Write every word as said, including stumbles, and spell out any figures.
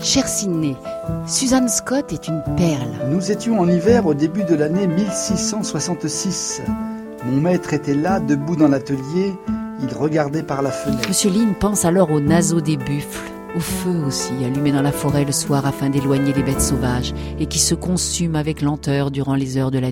Cher Sidney, Suzanne Scott est une perle. Nous étions en hiver au début de l'année mille six cent soixante-six. Mon maître était là, debout dans l'atelier. Il regardait par la fenêtre. Monsieur Lynn pense alors aux naseaux des buffles, au feu aussi, allumé dans la forêt le soir afin d'éloigner les bêtes sauvages et qui se consument avec lenteur durant les heures de la